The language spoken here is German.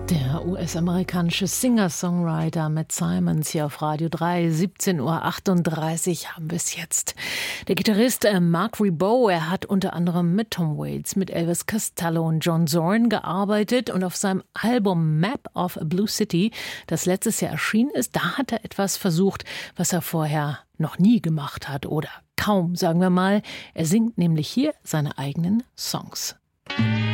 Der US-amerikanische Singer-Songwriter Matt Simons hier auf Radio 3, 17:38 Uhr haben wir es jetzt. Der Gitarrist Mark Ribot, er hat unter anderem mit Tom Waits, mit Elvis Costello und John Zorn gearbeitet und auf seinem Album Map of a Blue City, das letztes Jahr erschienen ist, da hat er etwas versucht, was er vorher noch nie gemacht hat oder kaum, sagen wir mal. Er singt nämlich hier seine eigenen Songs.